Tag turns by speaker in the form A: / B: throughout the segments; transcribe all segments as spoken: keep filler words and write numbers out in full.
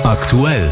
A: Aktuell.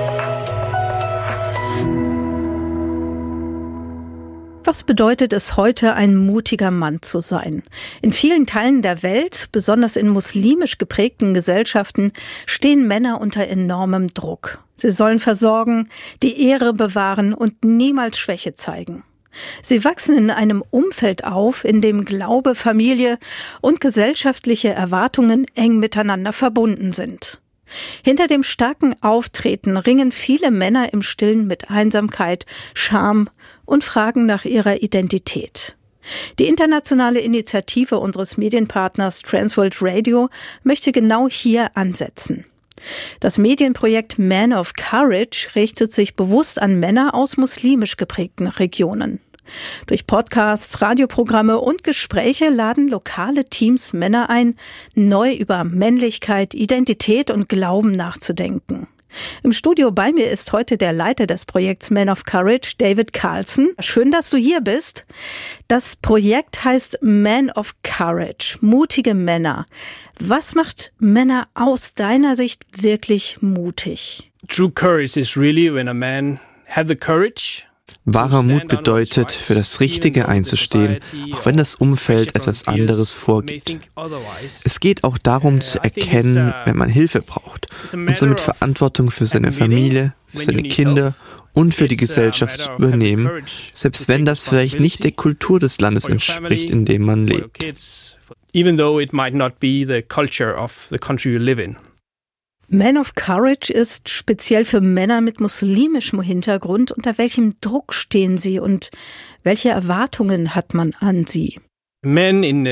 B: Was bedeutet es heute, ein mutiger Mann zu sein? In vielen Teilen der Welt, besonders in muslimisch geprägten Gesellschaften, stehen Männer unter enormem Druck. Sie sollen versorgen, die Ehre bewahren und niemals Schwäche zeigen. Sie wachsen in einem Umfeld auf, in dem Glaube, Familie und gesellschaftliche Erwartungen eng miteinander verbunden sind. Hinter dem starken Auftreten ringen viele Männer im Stillen mit Einsamkeit, Scham und Fragen nach ihrer Identität. Die internationale Initiative unseres Medienpartners Transworld Radio möchte genau hier ansetzen. Das Medienprojekt Man of Courage richtet sich bewusst an Männer aus muslimisch geprägten Regionen. Durch Podcasts, Radioprogramme und Gespräche laden lokale Teams Männer ein, neu über Männlichkeit, Identität und Glauben nachzudenken. Im Studio bei mir ist heute der Leiter des Projekts Man of Courage, David Carlson. Schön, dass du hier bist. Das Projekt heißt Man of Courage, mutige Männer. Was macht Männer aus deiner Sicht wirklich mutig?
C: True courage is really when a man has the courage.
D: Wahrer Mut bedeutet, für das Richtige einzustehen, auch wenn das Umfeld etwas anderes vorgibt. Es geht auch darum zu erkennen, wenn man Hilfe braucht und somit Verantwortung für seine Familie, für seine Kinder und für die Gesellschaft zu übernehmen, selbst wenn das vielleicht nicht der Kultur des Landes entspricht, in dem man lebt.
C: Even though it might not be the culture of the country you live in.
B: Man of Courage ist speziell für Männer mit muslimischem Hintergrund. Unter welchem Druck stehen sie und welche Erwartungen hat man an sie?
C: Männer im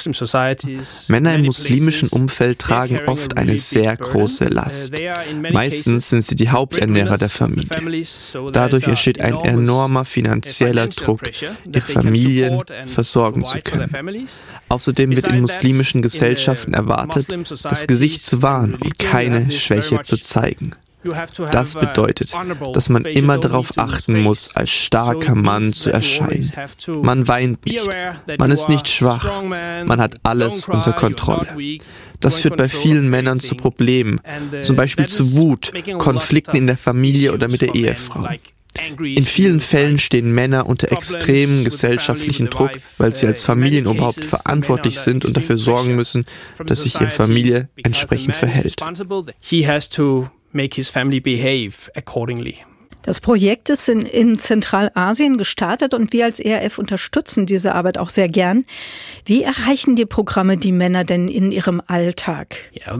D: muslimischen Umfeld tragen oft eine sehr große Last. Meistens sind sie die Haupternährer der Familie. Dadurch entsteht ein enormer finanzieller Druck, ihre Familien versorgen zu können. Außerdem wird in muslimischen Gesellschaften erwartet, das Gesicht zu wahren und keine Schwäche zu zeigen. Das bedeutet, dass man immer darauf achten muss, als starker Mann zu erscheinen. Man weint nicht, man ist nicht schwach, man hat alles unter Kontrolle. Das führt bei vielen Männern zu Problemen, zum Beispiel zu Wut, Konflikten in der Familie oder mit der Ehefrau. In vielen Fällen stehen Männer unter extremem gesellschaftlichen Druck, weil sie als Familienoberhaupt verantwortlich sind und dafür sorgen müssen, dass sich ihre Familie entsprechend verhält.
C: Make his family behave accordingly.
B: Das Projekt ist in, in Zentralasien gestartet und wir als E R F unterstützen diese Arbeit auch sehr gern. Wie erreichen die Programme die Männer denn in ihrem Alltag?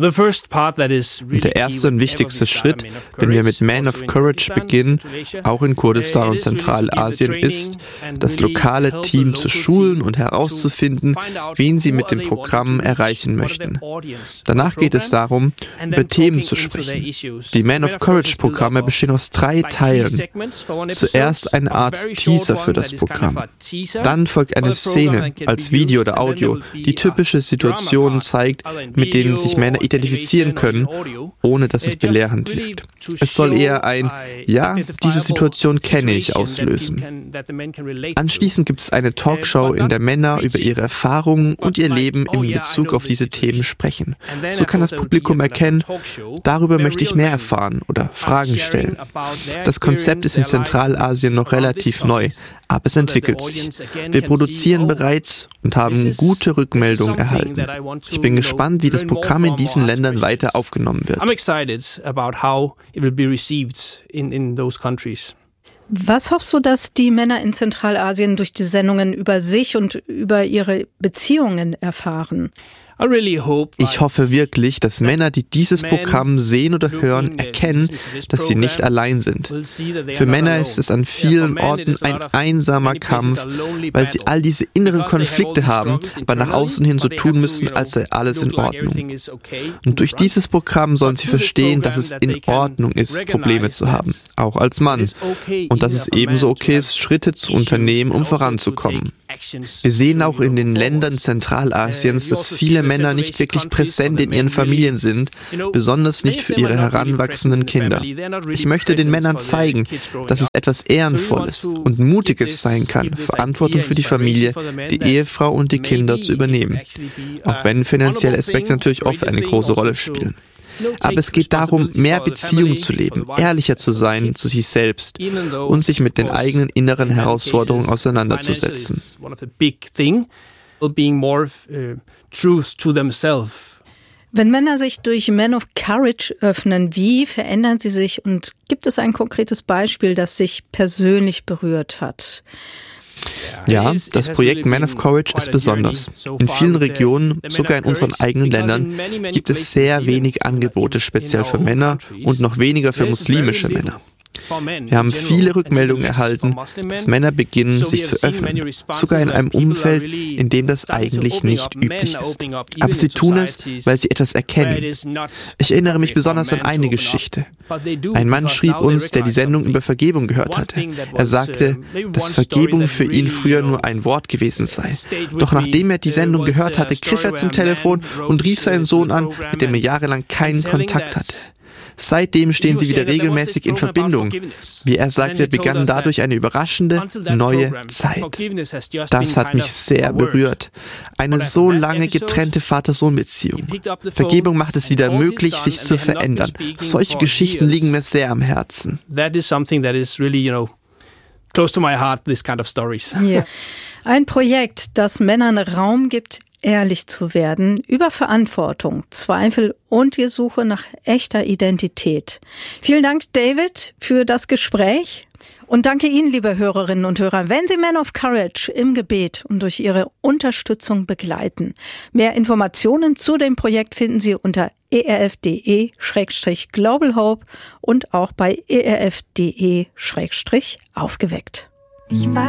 D: Der erste und wichtigste Schritt, wenn wir mit Man of Courage beginnen, auch in Kurdistan und Zentralasien, ist, das lokale Team zu schulen und herauszufinden, wen sie mit dem Programm erreichen möchten. Danach geht es darum, über Themen zu sprechen. Die Man of Courage-Programme bestehen aus drei Teilen. Zuerst eine Art Teaser für das Programm. Dann folgt eine Szene als Video oder Audio, die typische Situationen zeigt, mit denen sich Männer identifizieren können, ohne dass es belehrend wirkt. Es soll eher ein „Ja, diese Situation kenne ich“ auslösen. Anschließend gibt es eine Talkshow, in der Männer über ihre Erfahrungen und ihr Leben in Bezug auf diese Themen sprechen. So kann das Publikum erkennen, darüber möchte ich mehr erfahren oder Fragen stellen. Das Konzept ist in Zentralasien noch relativ neu, aber es entwickelt sich. Wir produzieren bereits und haben gute Rückmeldungen erhalten. Ich bin gespannt, wie das Programm in diesen Ländern weiter aufgenommen wird.
B: Was hoffst du, dass die Männer in Zentralasien durch die Sendungen über sich und über ihre Beziehungen erfahren?
D: Ich hoffe wirklich, dass Männer, die dieses Programm sehen oder hören, erkennen, dass sie nicht allein sind. Für Männer ist es an vielen Orten ein einsamer Kampf, weil sie all diese inneren Konflikte haben, aber nach außen hin so tun müssen, als sei alles in Ordnung. Und durch dieses Programm sollen sie verstehen, dass es in Ordnung ist, Probleme zu haben, auch als Mann. Und dass es ebenso okay ist, Schritte zu unternehmen, um voranzukommen. Wir sehen auch in den Ländern Zentralasiens, dass viele Männer nicht wirklich präsent in ihren Familien sind, besonders nicht für ihre heranwachsenden Kinder. Ich möchte den Männern zeigen, dass es etwas Ehrenvolles und Mutiges sein kann, Verantwortung für die Familie, die Ehefrau und die Kinder zu übernehmen, auch wenn finanzielle Aspekte natürlich oft eine große Rolle spielen. Aber es geht darum, mehr Beziehungen zu leben, ehrlicher zu sein zu sich selbst und sich mit den eigenen inneren Herausforderungen auseinanderzusetzen.
B: Wenn Männer sich durch Men of Courage öffnen, wie verändern sie sich und gibt es ein konkretes Beispiel, das sich persönlich berührt hat?
D: Ja, das Projekt Men of Courage ist besonders. In vielen Regionen, sogar in unseren eigenen Ländern, gibt es sehr wenig Angebote speziell für Männer und noch weniger für muslimische Männer. Wir haben viele Rückmeldungen erhalten, dass Männer beginnen, sich zu öffnen, sogar in einem Umfeld, in dem das eigentlich nicht üblich ist. Aber sie tun es, weil sie etwas erkennen. Ich erinnere mich besonders an eine Geschichte. Ein Mann schrieb uns, der die Sendung über Vergebung gehört hatte. Er sagte, dass Vergebung für ihn früher nur ein Wort gewesen sei. Doch nachdem er die Sendung gehört hatte, griff er zum Telefon und rief seinen Sohn an, mit dem er jahrelang keinen Kontakt hatte. Seitdem stehen sie wieder regelmäßig in Verbindung. Wie er sagte, begann dadurch eine überraschende, neue Zeit. Das hat mich sehr berührt. Eine so lange getrennte Vater-Sohn-Beziehung. Vergebung macht es wieder möglich, sich zu verändern. Solche Geschichten liegen mir sehr am Herzen.
C: That is something that is really, you know, close to my heart, this kind of stories.
B: Yeah. Ein Projekt, das Männern Raum gibt, ehrlich zu werden, über Verantwortung, Zweifel und die Suche nach echter Identität. Vielen Dank, David, für das Gespräch. Und danke Ihnen, liebe Hörerinnen und Hörer, wenn Sie Men of Courage im Gebet und durch Ihre Unterstützung begleiten. Mehr Informationen zu dem Projekt finden Sie unter e r f punkt d e slash global hope und auch bei e r f punkt d e slash aufgeweckt.